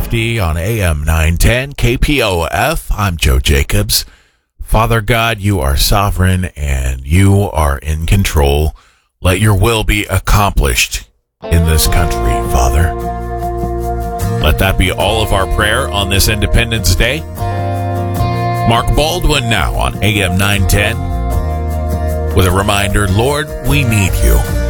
650 on AM 910 KPOF. I'm Joe Jacobs. Father God, you are sovereign and you are in control. Let your will be accomplished in this country, Father. Let that be all of our prayer on this Independence Day. Mark Baldwin now on AM 910 with a reminder, Lord, we need you.